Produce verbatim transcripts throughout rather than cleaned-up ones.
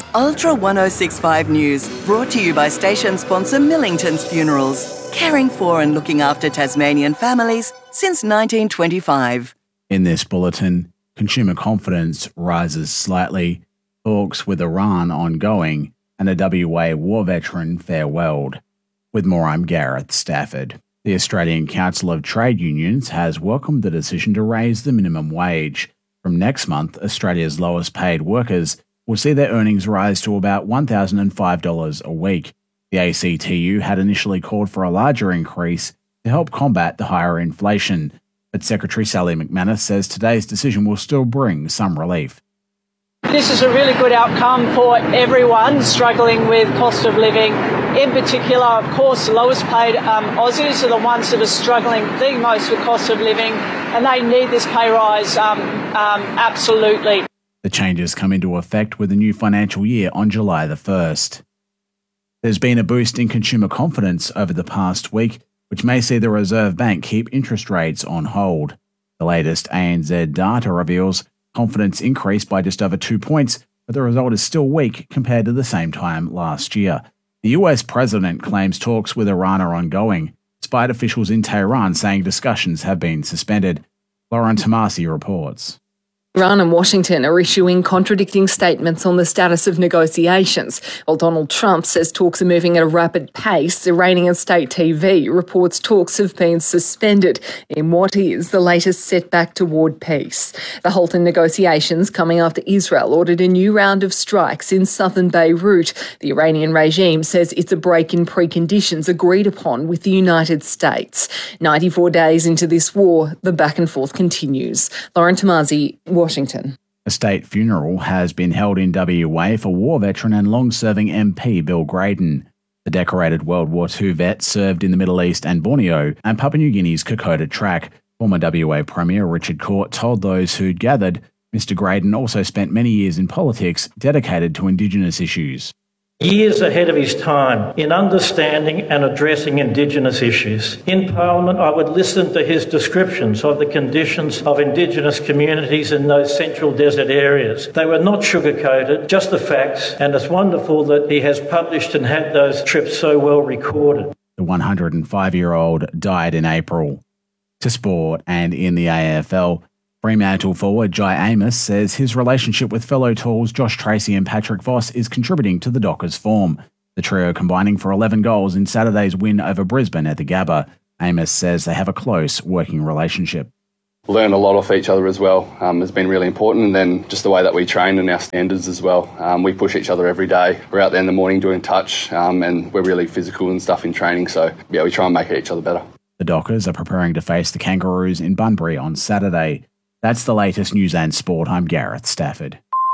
Ultra ten sixty-five News, brought to you by station sponsor Millington's Funerals, caring for and looking after Tasmanian families since nineteen twenty-five. In this bulletin, consumer confidence rises slightly, talks with Iran ongoing, and a W A war veteran farewelled. With more, I'm Gareth Stafford. The Australian Council of Trade Unions has welcomed the decision to raise the minimum wage. From next month, Australia's lowest paid workers will see their earnings rise to about one thousand five dollars a week. The A C T U had initially called for a larger increase to help combat the higher inflation, but Secretary Sally McManus says today's decision will still bring some relief. This is a really good outcome for everyone struggling with cost of living. In particular, of course, the lowest paid um, Aussies are the ones that are struggling the most with cost of living, and they need this pay rise um, um, absolutely. The changes come into effect with the new financial year on July the first. There's been a boost in consumer confidence over the past week, which may see the Reserve Bank keep interest rates on hold. The latest A N Z data reveals confidence increased by just over two points, but the result is still weak compared to the same time last year. The U S president claims talks with Iran are ongoing, despite officials in Tehran saying discussions have been suspended. Lauren Tomasi reports. Iran and Washington are issuing contradicting statements on the status of negotiations. While Donald Trump says talks are moving at a rapid pace, Iranian state T V reports talks have been suspended in what is the latest setback toward peace. The halt in negotiations coming after Israel ordered a new round of strikes in southern Beirut. The Iranian regime says it's a break in preconditions agreed upon with the United States. ninety-four days into this war, the back and forth continues. Lauren Tomasi, Washington. A state funeral has been held in W A for war veteran and long-serving M P Bill Graydon. The decorated World War Two vet served in the Middle East and Borneo and Papua New Guinea's Kokoda Track. Former W A Premier Richard Court told those who'd gathered Mister Graydon also spent many years in politics dedicated to Indigenous issues. Years ahead of his time in understanding and addressing Indigenous issues. In Parliament, I would listen to his descriptions of the conditions of Indigenous communities in those central desert areas. They were not sugar-coated, just the facts, and it's wonderful that he has published and had those trips so well recorded. The one hundred five-year-old died in April. To sport, and in the A F L, Fremantle forward Jai Amos says his relationship with fellow Tools Josh Tracy and Patrick Voss is contributing to the Dockers' form. The trio combining for eleven goals in Saturday's win over Brisbane at the Gabba. Amos says they have a close working relationship. Learn a lot off each other as well um, has been really important, and then just the way that we train and our standards as well. Um, we push each other every day. We're out there in the morning doing touch um, and we're really physical and stuff in training, so yeah, we try and make each other better. The Dockers are preparing to face the Kangaroos in Bunbury on Saturday. That's the latest news and sport. I'm Gareth Stafford.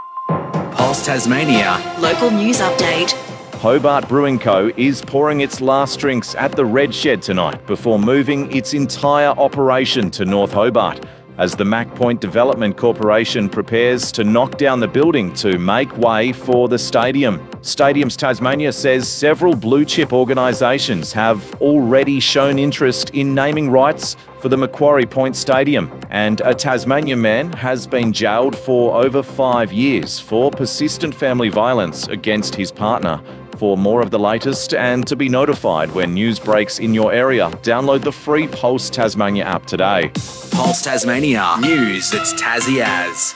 Pulse Tasmania. Local news update. Hobart Brewing Co. is pouring its last drinks at the Red Shed tonight before moving its entire operation to North Hobart, as the Mac Point Development Corporation prepares to knock down the building to make way for the stadium. Stadiums Tasmania says several blue-chip organisations have already shown interest in naming rights for the Macquarie Point Stadium, and a Tasmanian man has been jailed for over five years for persistent family violence against his partner. For more of the latest and to be notified when news breaks in your area, download the free Pulse Tasmania app today. Pulse Tasmania. News that's Tassie as.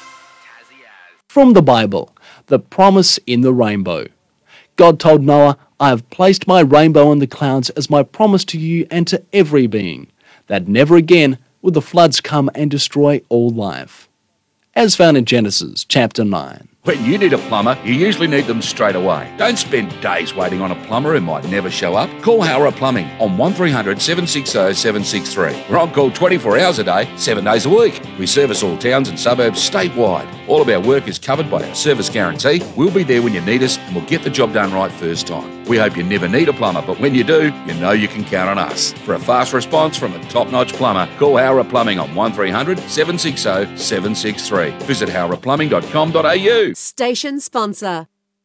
From the Bible, the promise in the rainbow. God told Noah, I have placed my rainbow in the clouds as my promise to you and to every being, that never again will the floods come and destroy all life. As found in Genesis chapter nine. When you need a plumber, you usually need them straight away. Don't spend days waiting on a plumber who might never show up. Call Howrah Plumbing on one three hundred, seven six zero, seven six three. We're on call twenty-four hours a day, seven days a week. We service all towns and suburbs statewide. All of our work is covered by our service guarantee. We'll be there when you need us and we'll get the job done right first time. We hope you never need a plumber, but when you do, you know you can count on us. For a fast response from a top-notch plumber, call Howrah Plumbing on one three hundred, seven six zero, seven six three. Visit howrah plumbing dot com dot a u. Station sponsor.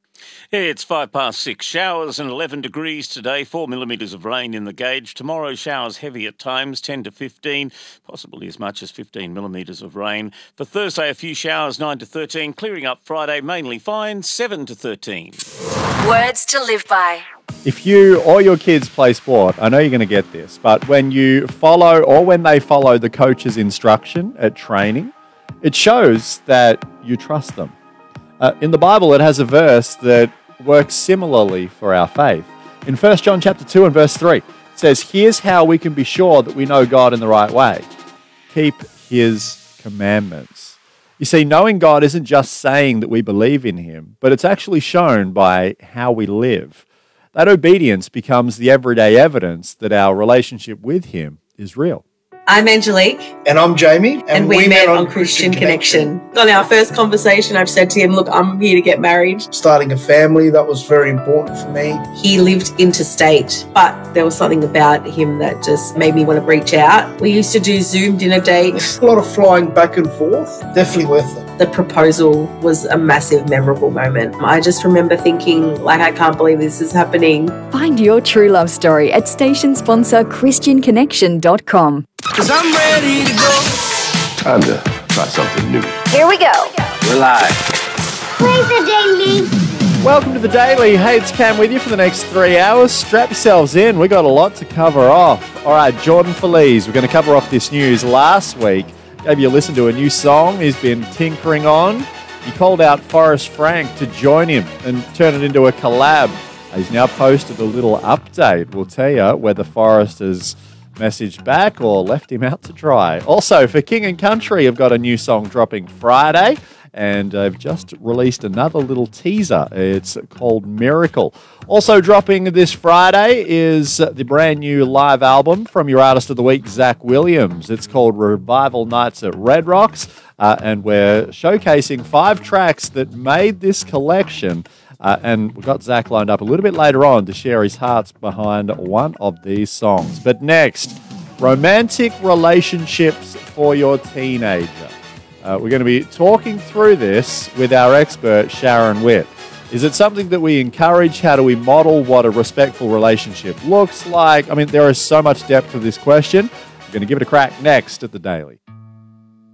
It's five past six. Showers and eleven degrees today, four millimetres of rain in the gauge. Tomorrow, showers heavy at times, ten to fifteen, possibly as much as fifteen millimetres of rain. For Thursday, a few showers, nine to thirteen. Clearing up Friday, mainly fine, seven to thirteen. Words to live by. If you or your kids play sport, I know you're going to get this, but when you follow or when they follow the coach's instruction at training, it shows that you trust them. Uh, in the Bible, it has a verse that works similarly for our faith. In First John chapter two and verse three, it says, "Here's how we can be sure that we know God in the right way. Keep His commandments." You see, knowing God isn't just saying that we believe in Him, but it's actually shown by how we live. That obedience becomes the everyday evidence that our relationship with Him is real. I'm Angelique. And I'm Jamie. And, and we, we met, met on Christian, Christian Connection. Connection. On our first conversation, I've said to him, look, I'm here to get married. Starting a family, that was very important for me. He lived interstate, but there was something about him that just made me want to reach out. We used to do Zoom dinner dates. A lot of flying back and forth. Definitely worth it. The proposal was a massive, memorable moment. I just remember thinking, like, I can't believe this is happening. Find your true love story at station sponsor christian connection dot com. Cause I'm ready to go. Time to try something new. Here we go. We're live. Where's the daily? Welcome to the Daily. Hey, it's Cam with you for the next three hours. Strap yourselves in. We got a lot to cover off. All right, Jordan Feliz. We're going to cover off this news. Last week, gave you a listen to a new song he's been tinkering on. He called out Forrest Frank to join him and turn it into a collab. He's now posted a little update. We'll tell you whether Forrest has messaged back or left him out to dry. Also, for King and Country, I've got a new song dropping Friday, and I've just released another little teaser. It's called Miracle. Also dropping this Friday is the brand new live album from your Artist of the Week, Zach Williams. It's called Revival Nights at Red Rocks, uh, and we're showcasing five tracks that made this collection. Uh, and we've got Zach lined up a little bit later on to share his hearts behind one of these songs. But next, romantic relationships for your teenager. Uh, we're going to be talking through this with our expert, Sharon Witt. Is it something that we encourage? How do we model what a respectful relationship looks like? I mean, there is so much depth to this question. We're going to give it a crack next at The Daily.